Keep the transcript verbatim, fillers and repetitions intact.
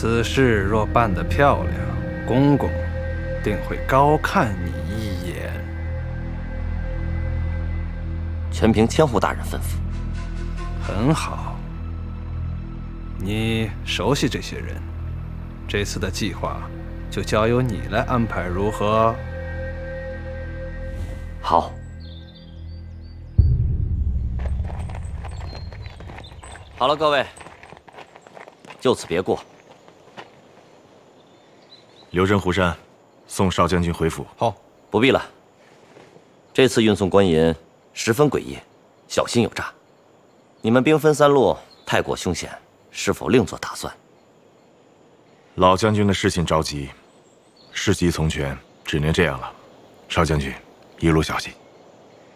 此事若办得漂亮，公公定会高看你一眼。 全凭千户大人吩咐。 很好，你熟悉这些人，这次的计划就交由你来安排，如何？ 好。好了，各位，就此别过。 留镇湖山，送少将军回府。 好， 不必了。这次运送官银十分诡异，小心有诈。你们兵分三路，太过凶险，是否另作打算？ 老将军的事情着急，事急从权，只能这样了。少将军，一路小心。